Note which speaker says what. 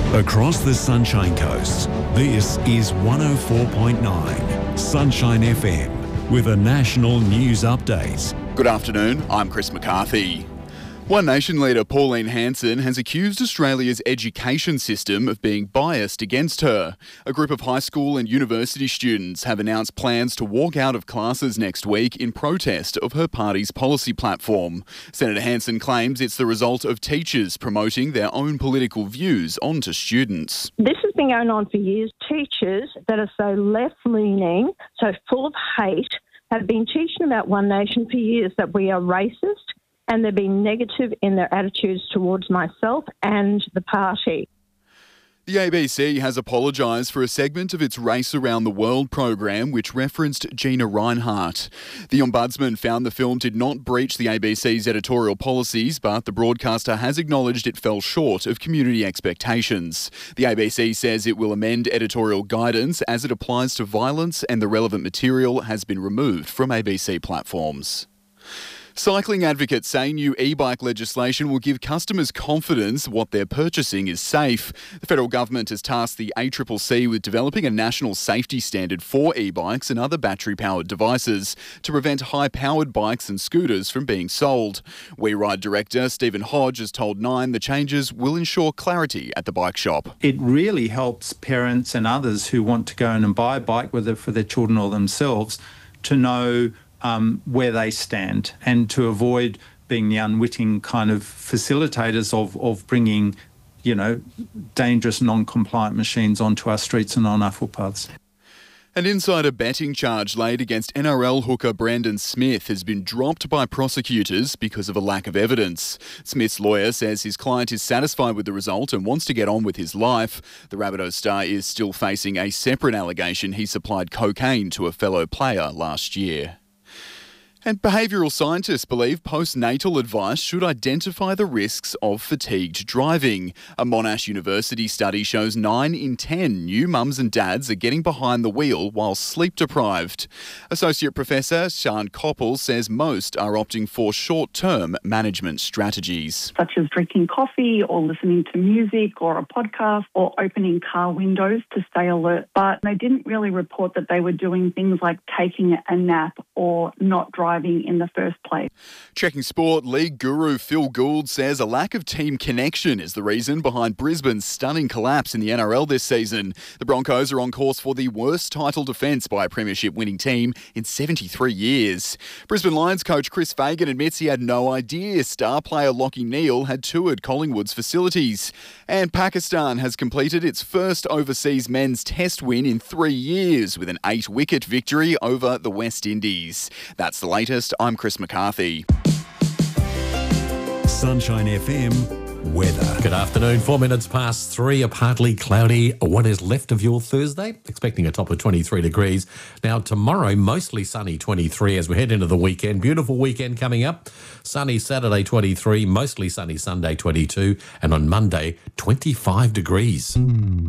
Speaker 1: Across the Sunshine Coast, this is 104.9 Sunshine FM with a national news update.
Speaker 2: Good afternoon, I'm Chris McCarthy. One Nation leader Pauline Hanson has accused Australia's education system of being biased against her. A group of high school and university students have announced plans to walk out of classes next week in protest of her party's policy platform. Senator Hanson claims it's the result of teachers promoting their own political views onto students.
Speaker 3: This has been going on for years. Teachers that are so left-leaning, so full of hate, have been teaching about One Nation for years, that we are racist, and they're being negative in their attitudes towards myself and the party.
Speaker 2: The ABC has apologised for a segment of its Race Around the World program which referenced Gina Rinehart. The Ombudsman found the film did not breach the ABC's editorial policies, but the broadcaster has acknowledged it fell short of community expectations. The ABC says it will amend editorial guidance as it applies to violence, and the relevant material has been removed from ABC platforms. Cycling advocates say new e-bike legislation will give customers confidence what they're purchasing is safe. The federal government has tasked the ACCC with developing a national safety standard for e-bikes and other battery-powered devices to prevent high-powered bikes and scooters from being sold. WeRide director Stephen Hodge has told Nine the changes will ensure clarity at the bike shop.
Speaker 4: It really helps parents and others who want to go in and buy a bike, whether for their children or themselves, to know where they stand, and to avoid being the unwitting kind of facilitators of bringing, dangerous non-compliant machines onto our streets and on our footpaths.
Speaker 2: An insider betting charge laid against NRL hooker Brandon Smith has been dropped by prosecutors because of a lack of evidence. Smith's lawyer says his client is satisfied with the result and wants to get on with his life. The Rabbitohs star is still facing a separate allegation he supplied cocaine to a fellow player last year. And behavioural scientists believe postnatal advice should identify the risks of fatigued driving. A Monash University study shows 9 in 10 new mums and dads are getting behind the wheel while sleep deprived. Associate Professor Sian Koppel says most are opting for short-term management strategies,
Speaker 5: such as drinking coffee or listening to music or a podcast or opening car windows to stay alert. But they didn't really report that they were doing things like taking a nap or not driving in the first place.
Speaker 2: Checking sport, league guru Phil Gould says a lack of team connection is the reason behind Brisbane's stunning collapse in the NRL this season. The Broncos are on course for the worst title defence by a premiership winning team in 73 years. Brisbane Lions coach Chris Fagan admits he had no idea star player Lachie Neale had toured Collingwood's facilities. And Pakistan has completed its first overseas men's test win in 3 years with an 8-wicket victory over the West Indies. That's the latest. I'm Chris McCarthy.
Speaker 1: Sunshine FM weather.
Speaker 6: Good afternoon, 4 minutes past 3, a partly cloudy, what is left of your Thursday, expecting a top of 23 degrees. Now tomorrow, mostly sunny, 23 as we head into the weekend. Beautiful weekend coming up. Sunny Saturday, 23, mostly sunny Sunday, 22, and on Monday, 25 degrees.